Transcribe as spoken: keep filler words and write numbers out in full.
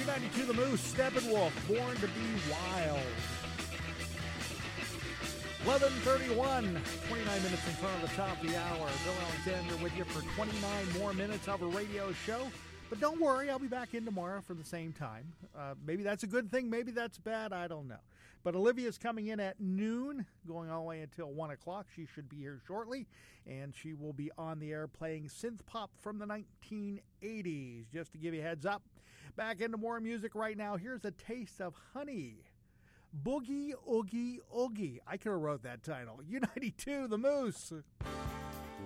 G ninety-two The Moose, Steppenwolf, Born to Be Wild. eleven thirty-one, twenty-nine minutes in front of the top of the hour. Bill Alexander with you for twenty-nine more minutes of a radio show. But don't worry, I'll be back in tomorrow for the same time. Uh, maybe that's a good thing, maybe that's bad, I don't know. But Olivia's coming in at noon, going all the way until one o'clock. She should be here shortly, and she will be on the air playing synth pop from the nineteen eighties, just to give you a heads up. Back into more music right now. Here's a taste of Honey. Boogie Oogie Oogie. I could have wrote that title. U ninety-two, The Moose.